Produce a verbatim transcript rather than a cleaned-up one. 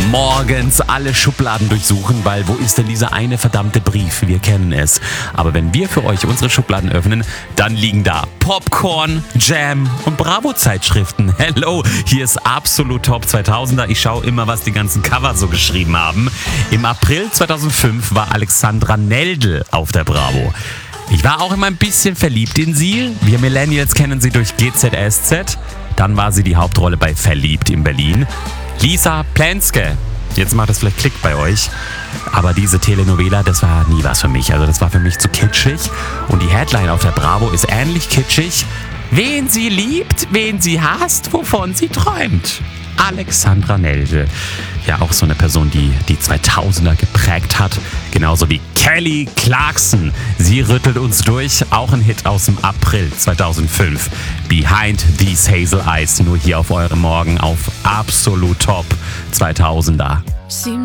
Morgens alle Schubladen durchsuchen, weil wo ist denn dieser eine verdammte Brief? Wir kennen es. Aber wenn wir für euch unsere Schubladen öffnen, dann liegen da Popcorn, Jam und Bravo-Zeitschriften. Hello, hier ist Absolut Top zweitausender. Ich schaue immer, was die ganzen Cover so geschrieben haben. Im April zweitausendfünf war Alexandra Neldl auf der Bravo. Ich war auch immer ein bisschen verliebt in sie. Wir Millennials kennen sie durch G Z S Z. Dann war sie die Hauptrolle bei Verliebt in Berlin. Lisa Plenske. Jetzt macht es vielleicht Klick bei euch. Aber diese Telenovela, das war nie was für mich. Also das war für mich zu kitschig. Und die Headline auf der Bravo ist ähnlich kitschig. Wen sie liebt, wen sie hasst, wovon sie träumt. Alexandra Neldl. Ja, auch so eine Person, die die zweitausender geprägt hat. Genauso wie Kelly Clarkson. Sie rüttelt uns durch. Auch ein Hit aus dem April zweitausendfünf. Behind These Hazel Eyes. Nur hier auf eurem Morgen auf Absolut Top zweitausender.